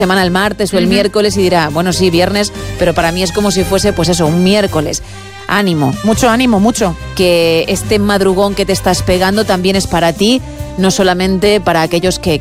semana el martes o el miércoles y dirá, bueno, sí, viernes, pero para mí es como si fuese, pues eso, un miércoles. Ánimo. Mucho ánimo, mucho. Que este madrugón que te estás pegando también es para ti, no solamente para aquellos que